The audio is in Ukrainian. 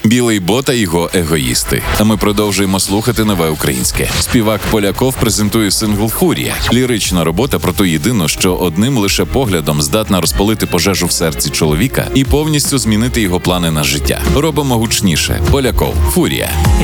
Білий бот та його егоїсти. А ми продовжуємо слухати нове українське. Співак Поляков презентує сингл «Фурія». Лірична робота про ту єдину, що одним лише поглядом здатна розпалити пожежу в серці чоловіка і повністю змінити його плани на життя. Робимо гучніше. Поляков. «Фурія».